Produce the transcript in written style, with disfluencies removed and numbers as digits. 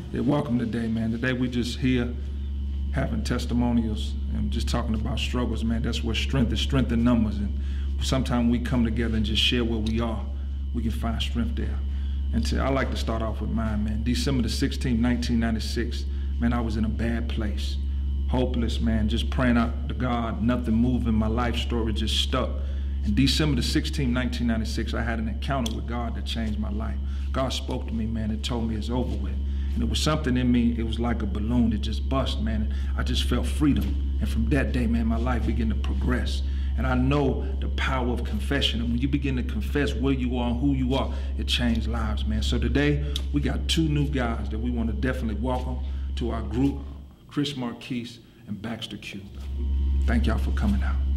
Yeah, welcome today, man. Today we just here having testimonials and just talking about struggles, man. That's where strength is, strength in numbers. And sometimes we come together and just share where we are. We can find strength there. And I like to start off with mine, man. December the 16th, 1996, man, I was in a bad place. Hopeless, man, just praying out to God, nothing moving, my life story just stuck. And December the 16th, 1996, I had an encounter with God that changed my life. God spoke to me, man, and told me it's over with. And it was something in me, it was like a balloon that just bust, man. And I just felt freedom. And from that day, man, my life began to progress. And I know the power of confession. And when you begin to confess where you are and who you are, it changed lives, man. So today, we got two new guys that we want to definitely welcome to our group, Chris Marquise and Baxter Q. Thank y'all for coming out.